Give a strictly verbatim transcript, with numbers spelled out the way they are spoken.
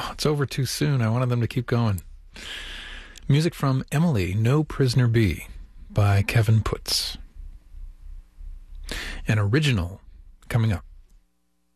Oh, it's over too soon. I wanted them to keep going. Music from Emily, No Prisoner Be, by Kevin Putz. An original coming up.